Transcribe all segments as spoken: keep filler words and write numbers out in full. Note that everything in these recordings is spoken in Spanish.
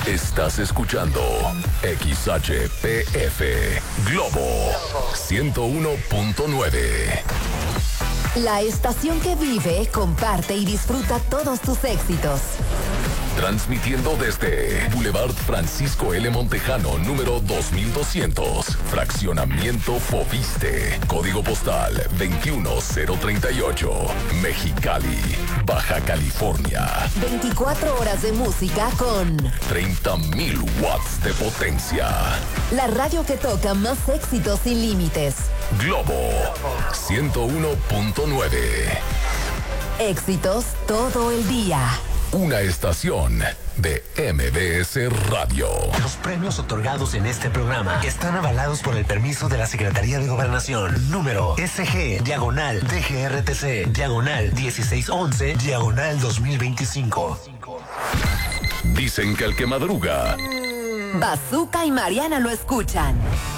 Estás escuchando X H P F Globo ciento uno punto nueve. La estación que vive, comparte y disfruta todos tus éxitos. Transmitiendo desde Boulevard Francisco L. Montejano, número dos mil doscientos. Fraccionamiento Fobiste. Código postal veintiuno cero treinta y ocho. Mexicali, Baja California. veinticuatro horas de música con treinta mil watts de potencia. la radio que toca más éxitos sin límites. Globo ciento uno punto nueve. Éxitos todo el día. Una estación de M B S Radio. Los premios otorgados en este programa están avalados por el permiso de la Secretaría de Gobernación. Número S G, diagonal, D G R T C, diagonal dieciséis once, diagonal dos mil veinticinco. Dicen que el que madruga, Bazooka y Mariana lo escuchan.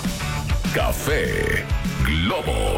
Café Globo.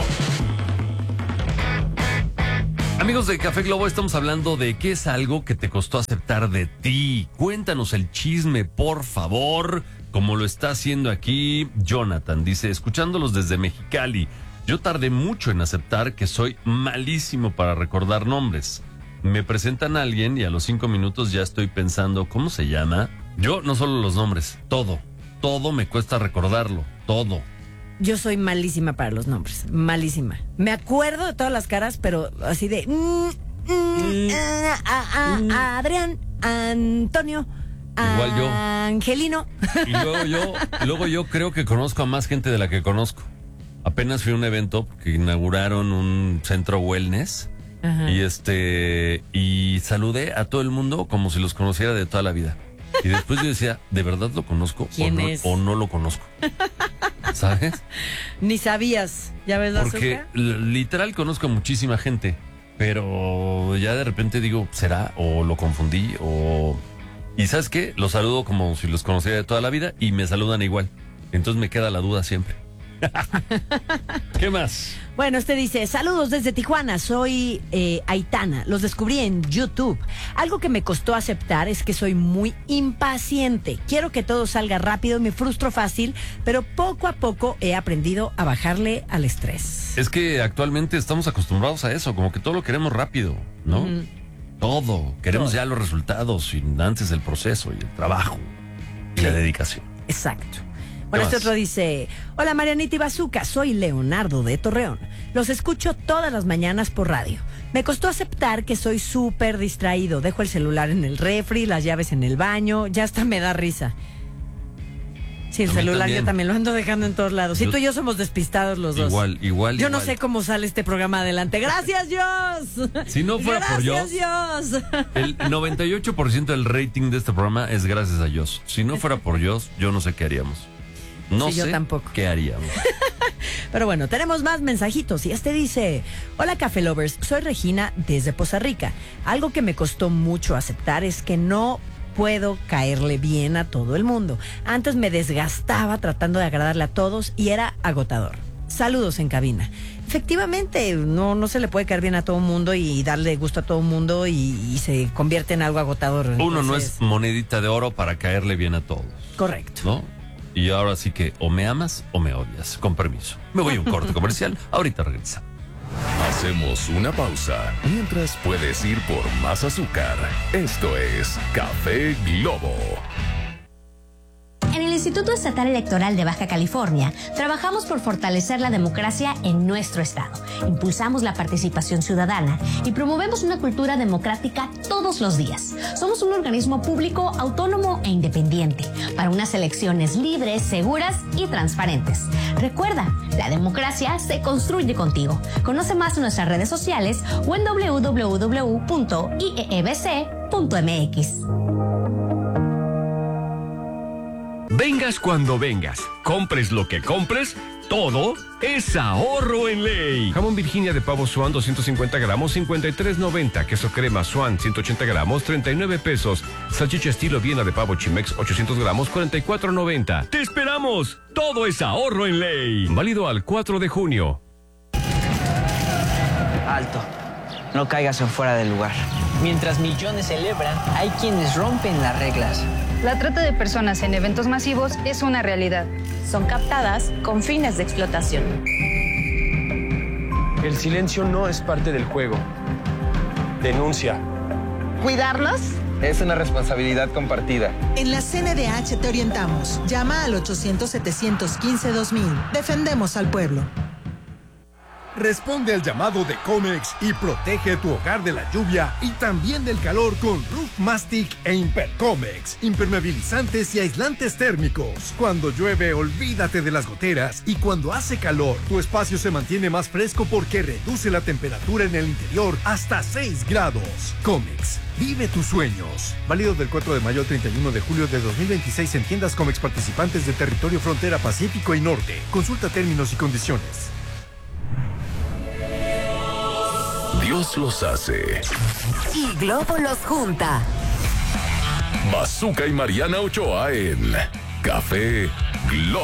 Amigos de Café Globo, estamos hablando de qué es algo que te costó aceptar de ti. Cuéntanos el chisme, por favor, como lo está haciendo aquí Jonathan. Dice, escuchándolos desde Mexicali, yo tardé mucho en aceptar que soy malísimo para recordar nombres. Me presentan a alguien y a los cinco minutos ya estoy pensando, ¿cómo se llama? Yo no solo los nombres, todo, todo me cuesta recordarlo, todo. Yo soy malísima para los nombres, malísima. Me acuerdo de todas las caras, pero así de... Mm, mm, a, a, a, a Adrián, Antonio, Igual yo. Angelino. Y luego yo, y luego yo creo que conozco a más gente de la que conozco. Apenas fui a un evento que inauguraron un centro wellness. Ajá. Y este y saludé a todo el mundo como si los conociera de toda la vida. Y después yo decía, ¿de verdad lo conozco ¿Quién o, no, es? o no lo conozco? ¿Sabes? Ni sabías, ¿ya ves la Porque azúcar? literal conozco a muchísima gente, pero ya de repente digo, ¿será? O lo confundí, o... Y ¿sabes qué? Los saludo como si los conociera de toda la vida y me saludan igual. Entonces me queda la duda siempre. ¿Qué más? Bueno, este dice, saludos desde Tijuana, soy eh, Aitana, los descubrí en YouTube. Algo que me costó aceptar es que soy muy impaciente. Quiero que todo salga rápido y me frustro fácil, pero poco a poco he aprendido a bajarle al estrés. Es que actualmente estamos acostumbrados a eso, como que todo lo queremos rápido, ¿no? Mm. Todo. Queremos todo. Ya los resultados y antes el proceso y el trabajo y sí. La dedicación. Exacto. Bueno, este otro dice, hola Marianita y Bazooka, soy Leonardo de Torreón. Los escucho todas las mañanas por radio. Me costó aceptar que soy súper distraído. Dejo el celular en el refri, las llaves en el baño, ya hasta me da risa. Sí, el celular también. Yo también lo ando dejando en todos lados. Y tú y yo somos despistados los dos. Igual, igual, Yo igual. no sé cómo sale este programa adelante. ¡Gracias, Dios! Si no fuera gracias, por Dios, Dios. El noventa y ocho por ciento del rating de este programa es gracias a Dios. Si no fuera por Dios, yo no sé qué haríamos. No sí, sé yo tampoco. qué haríamos. Pero bueno, tenemos más mensajitos y este dice, hola Café Lovers, soy Regina desde Poza Rica. Algo que me costó mucho aceptar es que no puedo caerle bien a todo el mundo. Antes me desgastaba tratando de agradarle a todos y era agotador. Saludos en cabina. Efectivamente, no, no se le puede caer bien a todo el mundo y darle gusto a todo el mundo y, y se convierte en algo agotador. Uno Entonces, no es monedita de oro para caerle bien a todos. Correcto. ¿No? Y ahora sí que o me amas o me odias. Con permiso. Me voy a un corte comercial. Ahorita regresa. Hacemos una pausa mientras puedes ir por más azúcar. Esto es Café Globo. En el Instituto Estatal Electoral de Baja California, trabajamos por fortalecer la democracia en nuestro estado. Impulsamos la participación ciudadana y promovemos una cultura democrática todos los días. Somos un organismo público, autónomo e independiente para unas elecciones libres, seguras y transparentes. Recuerda, la democracia se construye contigo. Conoce más en nuestras redes sociales o en doble u doble u doble u punto i e e b c punto m x. Vengas cuando vengas, compres lo que compres, todo es ahorro en ley. Jamón Virginia de pavo Swan doscientos cincuenta gramos, cincuenta y tres noventa. Queso crema Swan ciento ochenta gramos, treinta y nueve pesos. Salchicha estilo Viena de pavo Chimex ochocientos gramos, cuarenta y cuatro noventa. ¡Te esperamos! Todo es ahorro en ley. Válido al cuatro de junio. Alto. No caigas en fuera del lugar. Mientras millones celebran, hay quienes rompen las reglas. La trata de personas en eventos masivos es una realidad. Son captadas con fines de explotación. El silencio no es parte del juego. Denuncia. ¿Cuidarlos? Es una responsabilidad compartida. En la C N D H te orientamos. Llama al ochocientos, setecientos quince, dos mil. Defendemos al pueblo. Responde al llamado de Comex y protege tu hogar de la lluvia y también del calor con Roof Mastic e Impercomex. Impermeabilizantes y aislantes térmicos. Cuando llueve, olvídate de las goteras, y cuando hace calor, tu espacio se mantiene más fresco porque reduce la temperatura en el interior hasta seis grados. Comex, vive tus sueños. Válido del cuatro de mayo al treinta y uno de julio de dos mil veintiséis en tiendas Comex participantes de territorio frontera Pacífico y Norte. Consulta términos y condiciones. Dios los hace. Y Globo los junta. Bazooka y Mariana Ochoa en Café Globo.